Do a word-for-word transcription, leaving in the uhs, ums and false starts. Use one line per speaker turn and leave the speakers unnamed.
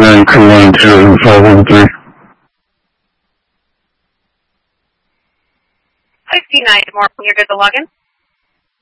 nine two one two five one three.
sixty-nine more when you're good to log in.